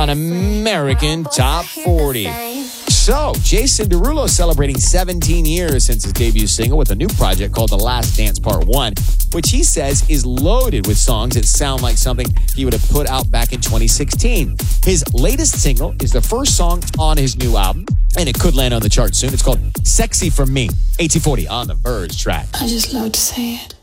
on American Top 40. So, Jason Derulo celebrating 17 years since his debut single with a new project called The Last Dance Part 1, which he says is loaded with songs that sound like something he would have put out back in 2016. His latest single is the first song on his new album, and it could land on the chart soon. It's called Sexy For Me. 1840 on the Verge track. I just love to say it.